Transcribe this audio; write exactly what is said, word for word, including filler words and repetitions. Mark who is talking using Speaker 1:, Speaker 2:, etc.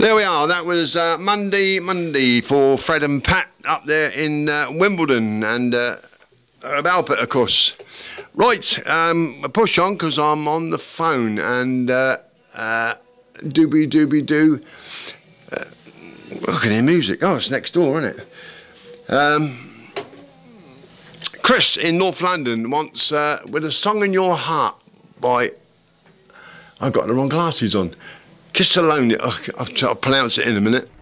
Speaker 1: There we are. That was uh, Monday, Monday for Fred and Pat up there in uh, Wimbledon and uh, Albert, of course. Right, um, push on because I'm on the phone and uh, uh, dooby dooby doo. Uh, I can hear music. Oh, it's next door, isn't it? Um, Chris in North London wants uh, With a Song in Your Heart by. I've got the wrong glasses on. Kiss Alone, I'll, I'll pronounce it in a minute.